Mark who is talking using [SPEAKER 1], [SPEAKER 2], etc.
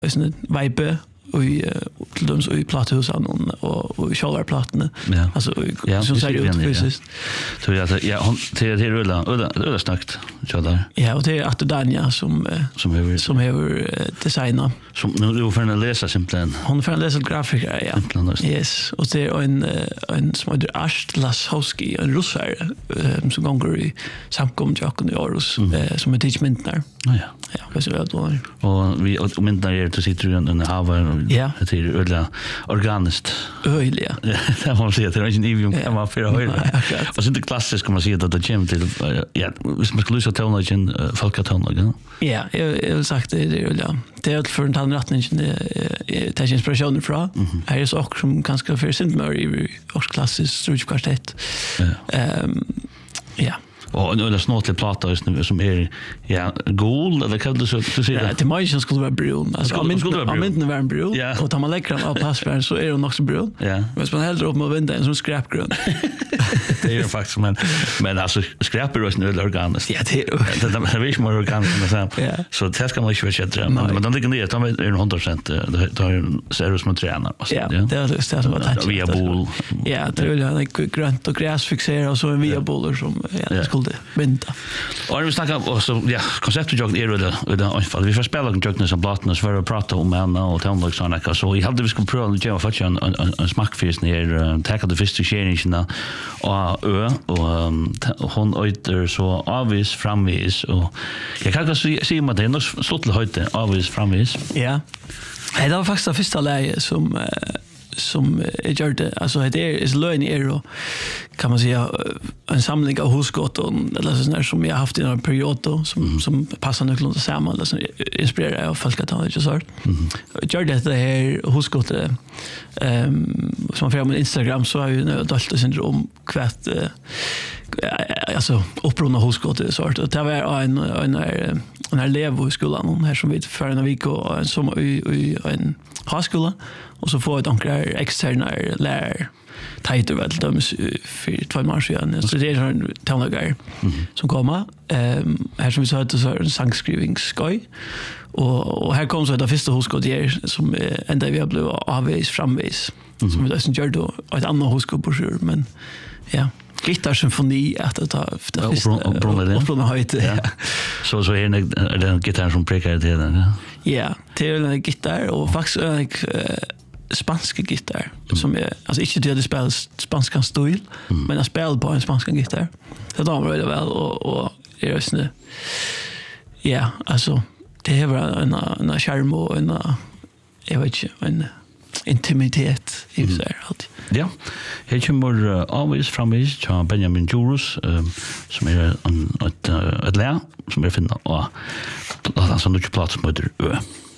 [SPEAKER 1] vibe och till dem så i platthusen och självarplattorna. Alltså så ser det ut fysiskt.
[SPEAKER 2] Så ja, det rulla snackt så där.
[SPEAKER 1] Ja, och det är Arthur Danja som har designat.
[SPEAKER 2] Som nu får en läsa simpelthen.
[SPEAKER 1] Hon får en läsa grafiker, ja. Yes, och det är en som heter Ast Lasowski, en russare som går i samkomst i Aarhus som är teachmentnar.
[SPEAKER 2] Ja.
[SPEAKER 1] Ja, vad så väl då.
[SPEAKER 2] Och vi mentnar är till sitt runt havet. Ja. Det är ödla organiskt.
[SPEAKER 1] Öjliga.
[SPEAKER 2] Det man säger det är inte even kan man för höra. Och så det klassiskt kan man säga att det kommer till ja, hvis man skulle lyssna till någon folkatonlag. Ja,
[SPEAKER 1] jag har sagt det ja. Det är för en annan rättning det är inspiration från. Här är så också som ganska för sent mer och klassiskt strujkvartett. Ja.
[SPEAKER 2] Och nu är det snart till plata som är ja gul eller kan du så säga
[SPEAKER 1] det mer skulle vara brun alltså om inte vara en brun och tar man lägger den av passfärgen så är det också brun men man häller upp med vinden en sån skräpgrön
[SPEAKER 2] det är faktiskt men alltså skräp är ju inte organiskt
[SPEAKER 1] ja det
[SPEAKER 2] är vet man organiskt så det ska man ju försöka men den ligger ner de är 100% det har seriöst med tränar
[SPEAKER 1] ja det är det som var
[SPEAKER 2] via bol
[SPEAKER 1] ja det vill jag grönt och gräsfixera och så en via boller som det vänta.
[SPEAKER 2] Och vi snackar också ja, konceptet jag är det fall vi får spela och jogna som blatten så för att prata om ända och tala såna så jag hade vi skulle prova att göra för en smakfest ner ta det första skärningen och hon öter så avvis framvis och jag kan också se med det nog så till höjde avvis framvis.
[SPEAKER 1] Ja. Det var faktiskt det första läget som jag gjorde alltså det är lögn är kan man säga en samling av husgott eller så där som jag haft i en period då som passar nog lite samman eller som inspirerar av folk att ha det så. Jag gjorde det här husgott som på Instagram så har ju nu dolt syndrom kvätt alltså upprunna husgott så och det var en elev i skolan här som vi för en vecka och en som i en högskola och så får ett ankar externa lärare tajter väl de för 2 månader sedan så det är en tonlager som kommer här som vi sa att det är en sangskrivningsskoj och här kom så det första husgott som ända vi har blivit avvis framvis som vi då gör då ett annat husgott på sjur men ja gitarrsymfoni att det upprunna höjt
[SPEAKER 2] så är det en gitarr som prekar det den
[SPEAKER 1] ja det är en gitarr och faktiskt en spanska gitarr som är alltså inte det spelas spanska stil men jag spelar på en spanska gitarr det då var det väl och är det ja alltså det var en charm och en jag vet inte en intimitet i så här allt.
[SPEAKER 2] Ja. Här kommer always framvis till Benjamin Jurus som är ett lärare som är finna och alltså nu plats med